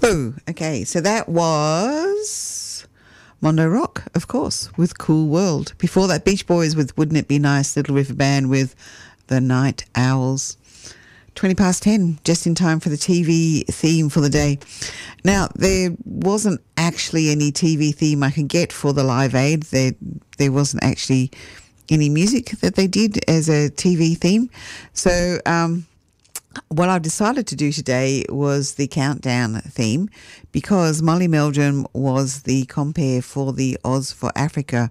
Okay, so that was Mondo Rock, of course, with Cool World. Before that, Beach Boys with Wouldn't It Be Nice, Little River Band with The Night Owls. 20 past 10, just in time for the TV theme for the day. Now, there wasn't actually any TV theme I could get for the Live Aid. There wasn't actually any music that they did as a TV theme. So what I've decided to do today was the countdown theme, because Molly Meldrum was the compere for the Oz for Africa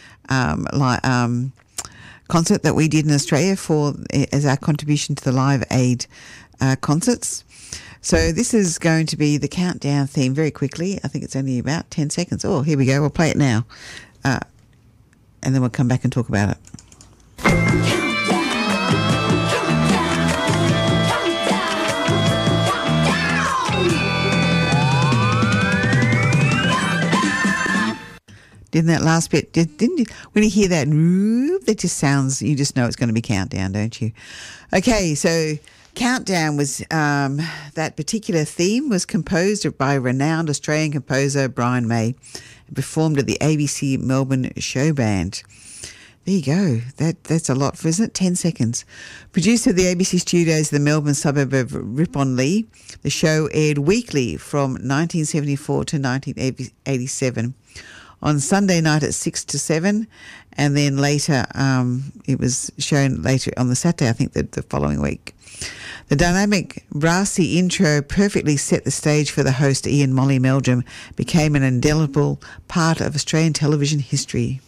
concert that we did in Australia as our contribution to the Live Aid concerts. So this is going to be the countdown theme very quickly. I think it's only about 10 seconds. Oh, here we go. We'll play it now. And then we'll come back and talk about it. Didn't that last bit, didn't you? When you hear that, that just sounds, you just know it's going to be countdown, don't you? Okay, so countdown was, that particular theme was composed by renowned Australian composer Brian May and performed at the ABC Melbourne Show Band. There you go. That's a lot for, isn't it? 10 seconds. Produced at the ABC studios in the Melbourne suburb of Ripon-Lea, the show aired weekly from 1974 to 1987. On Sunday night at 6 to 7, and then later it was shown later on the Saturday, I think, the following week. The dynamic, brassy intro perfectly set the stage for the host Ian Molly Meldrum, became an indelible part of Australian television history.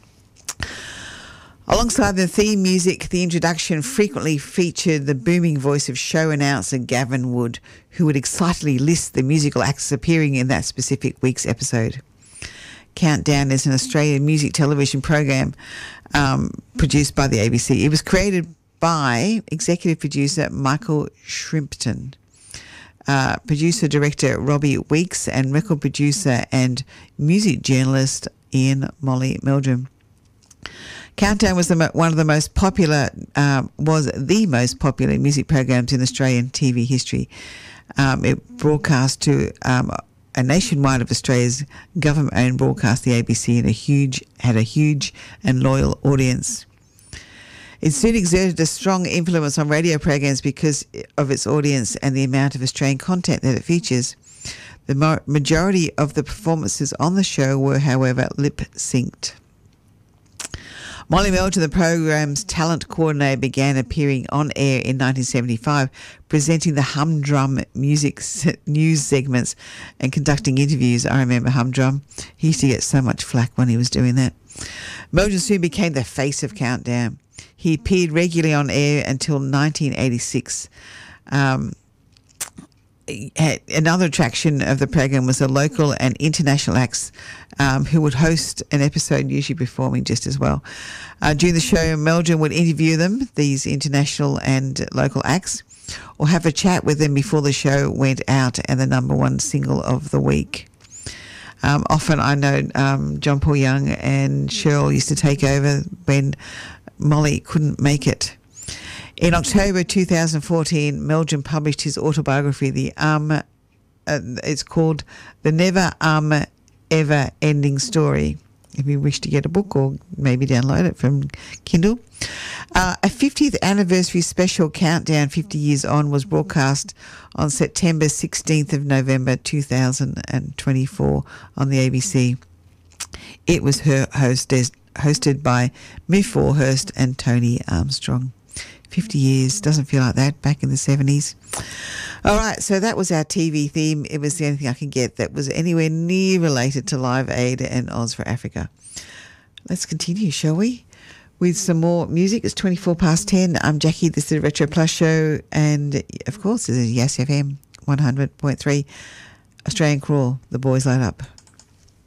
Alongside the theme music, the introduction frequently featured the booming voice of show announcer Gavin Wood, who would excitedly list the musical acts appearing in that specific week's episode. Countdown is an Australian music television program produced by the ABC. It was created by executive producer Michael Shrimpton, producer-director Robbie Weeks, and record producer and music journalist Ian Molly Meldrum. Countdown was one of the most popular, was the most popular music programs in Australian TV history. It broadcast to a nationwide of Australia's government-owned broadcast, the ABC, and had a huge and loyal audience. It soon exerted a strong influence on radio programs because of its audience and the amount of Australian content that it features. The majority of the performances on the show were, however, lip-synced. Molly Meldrum, the program's talent coordinator, began appearing on air in 1975, presenting the Humdrum music news segments and conducting interviews. I remember Humdrum. He used to get so much flack when he was doing that. Meldrum soon became the face of Countdown. He appeared regularly on air until 1986. Another attraction of the program was the local and international acts who would host an episode, usually performing just as well. During the show, Meldrum would interview them, these international and local acts, or have a chat with them before the show went out and the number one single of the week. Often I know John Paul Young and Cheryl used to take over when Molly couldn't make it. In October 2014, Meldrum published his autobiography, it's called The Never Ever Ending Story, if you wish to get a book or maybe download it from Kindle. A 50th anniversary special, Countdown 50 Years On, was broadcast on September 16th of November 2024 on the ABC. It was hosted by Miff Warhurst and Tony Armstrong. 50 years, doesn't feel like that, back in the 70s. All right, so that was our TV theme. It was the only thing I could get that was anywhere near related to Live Aid and Oz for Africa. Let's continue, shall we? With some more music. It's 24 past 10. I'm Jackie. This is the Retro Plus Show. And, of course, this is Yes FM 100.3. Australian Crawl. The boys light up.